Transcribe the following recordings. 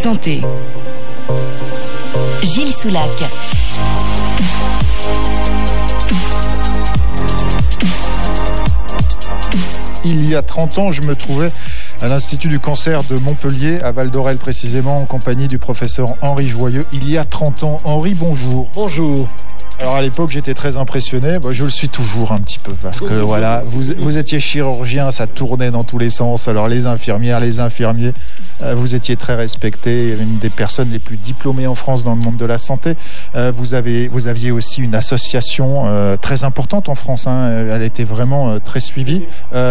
santé. Gilles Soulac. Il y a 30 ans, je me trouvais à l'Institut du cancer de Montpellier, à Val d'Orel précisément, en compagnie du professeur Henri Joyeux. Il y a 30 ans. Henri, bonjour. Bonjour. Alors à l'époque, j'étais très impressionné. Je le suis toujours un petit peu parce que voilà, vous étiez chirurgien, ça tournait dans tous les sens. Alors les infirmières, les infirmiers, vous étiez très respecté, une des personnes les plus diplômées en France dans le monde de la santé. Vous aviez aussi une association très importante en France. Elle était vraiment très suivie.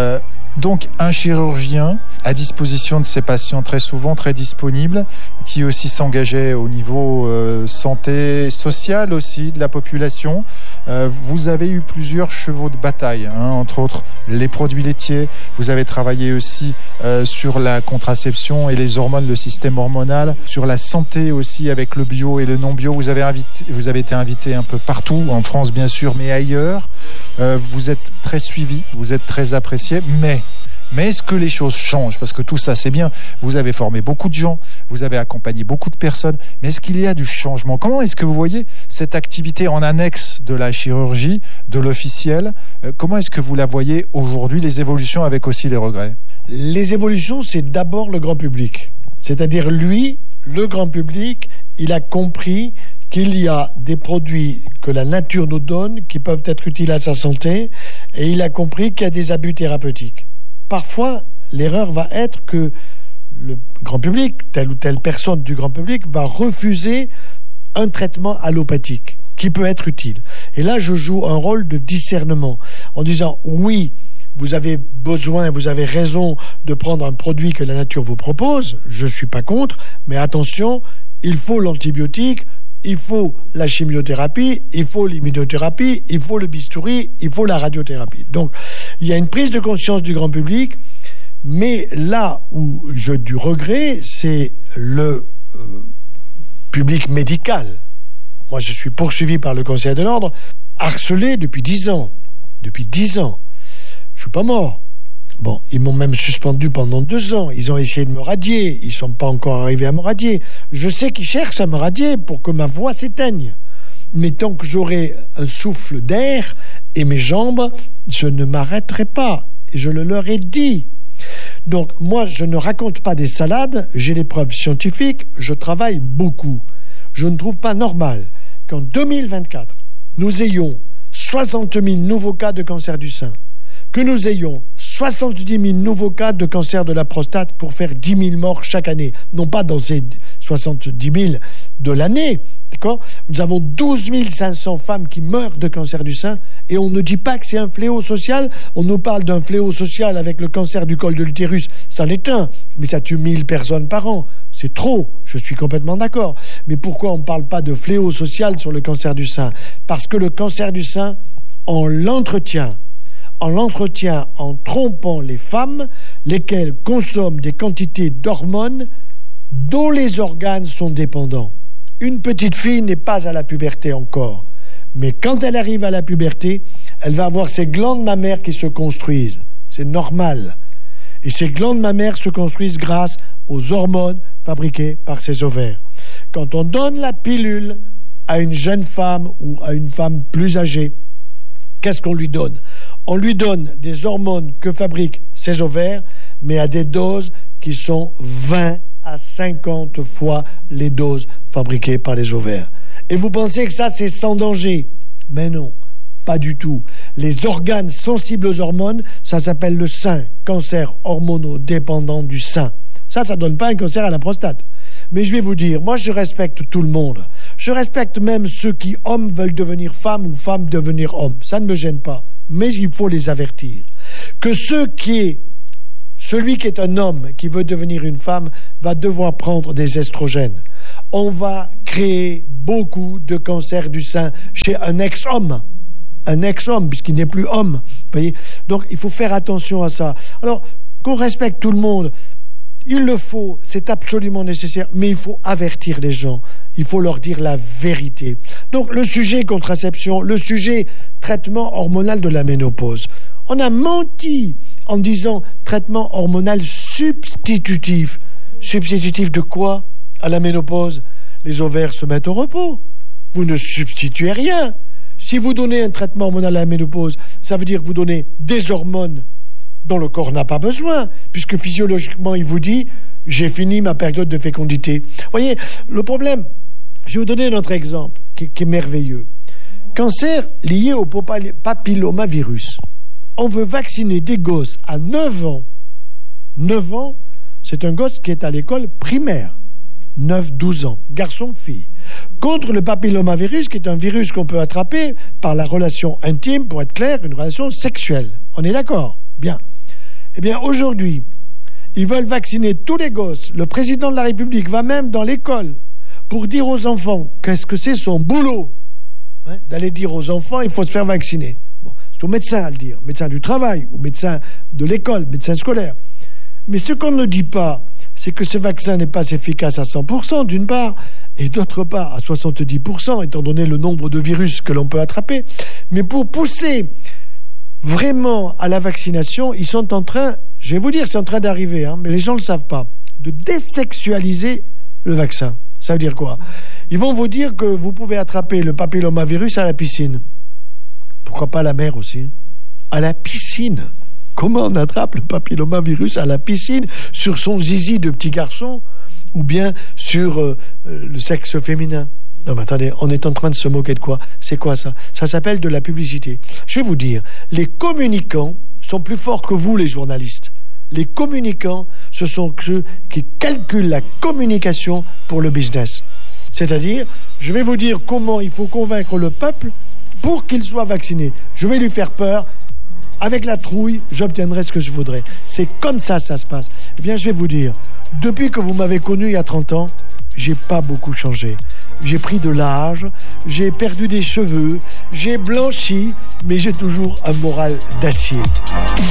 Donc un chirurgien à disposition de ses patients, très souvent très disponible, qui aussi s'engageait au niveau santé sociale aussi de la population. Vous avez eu plusieurs chevaux de bataille, entre autres les produits laitiers. Vous avez travaillé aussi sur la contraception et les hormones, le système hormonal, sur la santé aussi avec le bio et le non bio. Vous avez été invité un peu partout, en France bien sûr, mais ailleurs. Vous êtes très suivi, vous êtes très apprécié, mais est-ce que les choses changent? Parce que tout ça, c'est bien. Vous avez formé beaucoup de gens, vous avez accompagné beaucoup de personnes, mais est-ce qu'il y a du changement? Comment est-ce que vous voyez cette activité en annexe de la chirurgie, de l'officiel? Comment est-ce que vous la voyez aujourd'hui, les évolutions avec aussi les regrets? Les évolutions, c'est d'abord le grand public. C'est-à-dire lui, le grand public, il a compris qu'il y a des produits que la nature nous donne qui peuvent être utiles à sa santé, et il a compris qu'il y a des abus thérapeutiques. Parfois, l'erreur va être que le grand public, telle ou telle personne du grand public, va refuser un traitement allopathique qui peut être utile. Et là, je joue un rôle de discernement en disant oui, vous avez besoin, vous avez raison de prendre un produit que la nature vous propose, je ne suis pas contre, mais attention, il faut l'antibiotique, il faut la chimiothérapie, il faut l'immunothérapie, il faut le bistouri, il faut la radiothérapie. Donc, il y a une prise de conscience du grand public, mais là où j'ai du regret, c'est le public médical. Moi, je suis poursuivi par le Conseil de l'Ordre, harcelé depuis 10 ans. Depuis 10 ans. Je ne suis pas mort. Bon, ils m'ont même suspendu pendant 2 ans. Ils ont essayé de me radier. Ils ne sont pas encore arrivés à me radier. Je sais qu'ils cherchent à me radier pour que ma voix s'éteigne. Mais tant que j'aurai un souffle d'air et mes jambes, je ne m'arrêterai pas. Et je le leur ai dit. Donc, moi, je ne raconte pas des salades. J'ai les preuves scientifiques. Je travaille beaucoup. Je ne trouve pas normal qu'en 2024, nous ayons 60 000 nouveaux cas de cancer du sein. Que nous ayons 70 000 nouveaux cas de cancer de la prostate pour faire 10 000 morts chaque année. Non pas dans ces 70 000 de l'année, d'accord ? Nous avons 12 500 femmes qui meurent de cancer du sein et on ne dit pas que c'est un fléau social. On nous parle d'un fléau social avec le cancer du col de l'utérus. C'en est un, mais ça tue 1000 personnes par an. C'est trop, je suis complètement d'accord. Mais pourquoi on ne parle pas de fléau social sur le cancer du sein ? Parce que le cancer du sein, on l'entretient en trompant les femmes, lesquelles consomment des quantités d'hormones dont les organes sont dépendants. Une petite fille n'est pas à la puberté encore, mais quand elle arrive à la puberté, elle va avoir ses glandes mammaires qui se construisent. C'est normal. Et ces glandes mammaires se construisent grâce aux hormones fabriquées par ses ovaires. Quand on donne la pilule à une jeune femme ou à une femme plus âgée, qu'est-ce qu'on lui donne ? On lui donne des hormones que fabriquent ses ovaires, mais à des doses qui sont 20 à 50 fois les doses fabriquées par les ovaires. Et vous pensez que ça, c'est sans danger ? Mais non, pas du tout. Les organes sensibles aux hormones, ça s'appelle le sein, cancer hormonodépendant du sein. Ça ne donne pas un cancer à la prostate. Mais je vais vous dire, moi je respecte tout le monde. Je respecte même ceux qui, hommes, veulent devenir femmes ou femmes devenir hommes. Ça ne me gêne pas. Mais il faut les avertir. Que celui qui est un homme qui veut devenir une femme va devoir prendre des estrogènes. On va créer beaucoup de cancers du sein chez un ex-homme. Un ex-homme, puisqu'il n'est plus homme. Vous voyez ? Donc il faut faire attention à ça. Alors, qu'on respecte tout le monde. Il le faut, c'est absolument nécessaire, mais il faut avertir les gens, il faut leur dire la vérité. Donc le sujet contraception, le sujet traitement hormonal de la ménopause, on a menti en disant traitement hormonal substitutif. Substitutif de quoi ? À la ménopause, les ovaires se mettent au repos. Vous ne substituez rien. Si vous donnez un traitement hormonal à la ménopause, ça veut dire que vous donnez des hormones dont le corps n'a pas besoin, puisque physiologiquement, il vous dit « j'ai fini ma période de fécondité ». Vous voyez, le problème, je vais vous donner un autre exemple qui est merveilleux. Cancer lié au papillomavirus. On veut vacciner des gosses à 9 ans. 9 ans, c'est un gosse qui est à l'école primaire. 9-12 ans, garçon-fille. Contre le papillomavirus, qui est un virus qu'on peut attraper par la relation intime, pour être clair, une relation sexuelle. On est d'accord ? Bien. Eh bien, aujourd'hui, ils veulent vacciner tous les gosses. Le président de la République va même dans l'école pour dire aux enfants qu'est-ce que c'est son boulot. D'aller dire aux enfants, il faut se faire vacciner. Bon, c'est au médecin à le dire, médecin du travail, ou médecin de l'école, médecin scolaire. Mais ce qu'on ne dit pas, c'est que ce vaccin n'est pas efficace à 100%, d'une part, et d'autre part, à 70%, étant donné le nombre de virus que l'on peut attraper. Mais pour pousser vraiment à la vaccination, ils sont en train, je vais vous dire, c'est en train d'arriver, mais les gens ne le savent pas, de désexualiser le vaccin. Ça veut dire quoi ? Ils vont vous dire que vous pouvez attraper le papillomavirus à la piscine. Pourquoi pas à la mer aussi ? À la piscine. Comment on attrape le papillomavirus à la piscine, sur son zizi de petit garçon, ou bien sur le sexe féminin ? Non mais attendez, on est en train de se moquer de quoi ? C'est quoi ça ? Ça s'appelle de la publicité. Je vais vous dire, les communicants sont plus forts que vous, les journalistes. Les communicants, ce sont ceux qui calculent la communication pour le business. C'est-à-dire, je vais vous dire comment il faut convaincre le peuple pour qu'il soit vacciné. Je vais lui faire peur. Avec la trouille, j'obtiendrai ce que je voudrais. C'est comme ça se passe. Eh bien, je vais vous dire, depuis que vous m'avez connu il y a 30 ans, j'ai pas beaucoup changé. J'ai pris de l'âge, j'ai perdu des cheveux, j'ai blanchi, mais j'ai toujours un moral d'acier.